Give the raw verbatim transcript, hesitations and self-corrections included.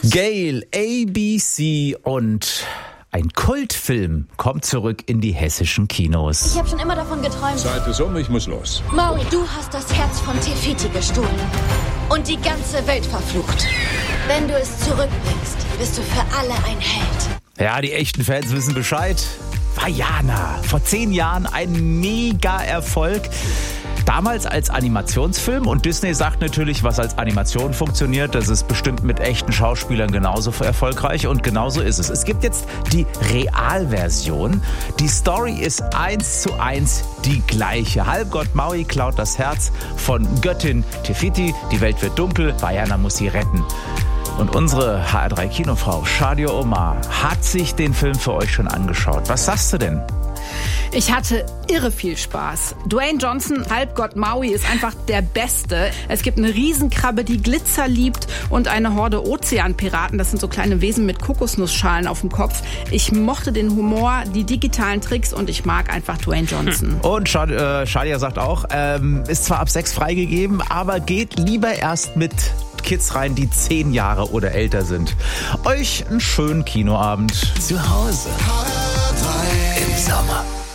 Gail, A B C und ein Kultfilm kommt zurück in die hessischen Kinos. Ich habe schon immer davon geträumt. Zeit ist um, ich muss los. Maui, du hast das Herz von Tefiti gestohlen. Und die ganze Welt verflucht. Wenn du es zurückbringst, bist du für alle ein Held. Ja, die echten Fans wissen Bescheid. Vaiana, vor zehn Jahren ein Mega-Erfolg. Damals als Animationsfilm, und Disney sagt natürlich, was als Animation funktioniert, das ist bestimmt mit echten Schauspielern genauso erfolgreich, und genauso ist es. Es gibt jetzt die Realversion. Die Story ist eins zu eins die gleiche. Halbgott Maui klaut das Herz von Göttin Tefiti. Die Welt wird dunkel, Vaiana muss sie retten. Und unsere H R drei Kinofrau Shadia Omar hat sich den Film für euch schon angeschaut. Was sagst du denn? Ich hatte irre viel Spaß. Dwayne Johnson, Halbgott Maui, ist einfach der Beste. Es gibt eine Riesenkrabbe, die Glitzer liebt, und eine Horde Ozeanpiraten. Das sind so kleine Wesen mit Kokosnussschalen auf dem Kopf. Ich mochte den Humor, die digitalen Tricks, und ich mag einfach Dwayne Johnson. Und Shadia, äh, Shadia sagt auch, ähm, ist zwar ab sechs freigegeben, aber geht lieber erst mit Kids rein, die zehn Jahre oder älter sind. Euch einen schönen Kinoabend. Zu Hause. H R drei im Sommer.